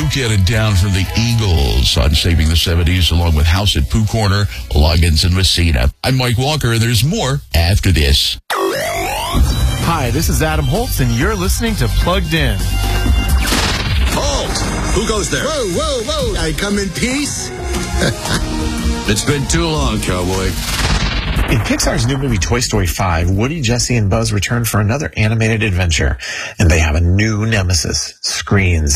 Get It Down from the Eagles on Saving the 70s, along with House at Pooh Corner, Loggins and Messina. I'm Mike Walker, and there's more after this. Hi, this is Adam Holtz, and you're listening to Plugged In. Halt! Who goes there? Whoa, whoa, whoa! I come in peace? It's been too long, cowboy. In Pixar's new movie Toy Story 5, Woody, Jesse, and Buzz return for another animated adventure, and they have a new nemesis, Screens.